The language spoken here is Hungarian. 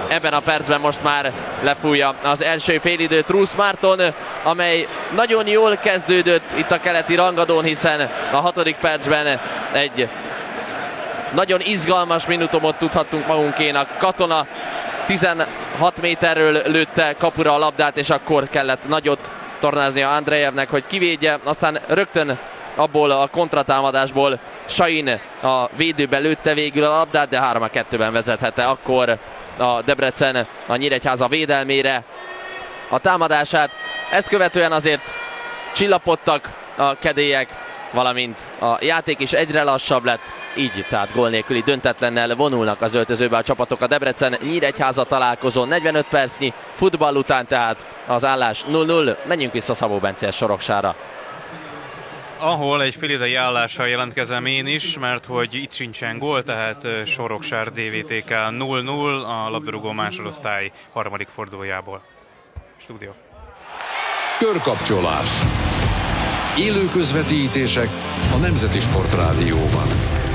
ebben a percben most már lefújja az első félidőt Rusz Márton, amely nagyon jól kezdődött itt a keleti rangadón, hiszen a 6. percben egy nagyon izgalmas minutumot tudhattunk magunkénak. Katona 16 méterről lőtte kapura a labdát, és akkor kellett nagyot tornáznia Andrejevnek, hogy kivédje, aztán rögtön abból a kontratámadásból Sain a védőbe lőtte végül a labdát, de 3-2-ben vezethette akkor a Debrecen a Nyíregyháza védelmére a támadását. Ezt követően azért csillapodtak a kedélyek, valamint a játék is egyre lassabb lett, így tehát gól nélküli döntetlennel vonulnak az öltözőbe a csapatok. A Debrecen Nyíregyháza találkozó 45 percnyi futball után tehát az állás 0-0. Menjünk vissza Szabó Bencés Soroksára, ahol egy félidei állással jelentkezem én is, mert hogy itt sincsen gól, tehát Soroksár DVTK 0-0 a labdarúgó másodosztály harmadik fordulójából. Stúdió. Körkapcsolás. Élő közvetítések a Nemzeti Sportrádióban.